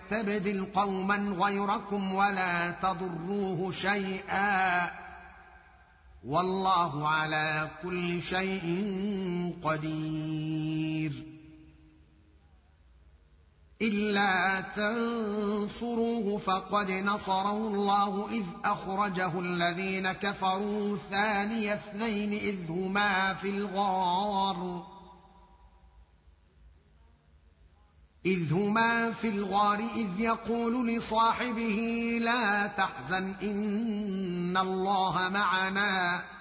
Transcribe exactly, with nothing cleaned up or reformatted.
يستبدل قوما غيركم ولا تضروه شيئا والله على كل شيء قدير. إلا تنصروه فقد نصره الله إذ أخرجه الذين كفروا ثاني اثنين إذ هما في الغار إذ هما في الغار إذ يقول لصاحبه لا تحزن إن الله معنا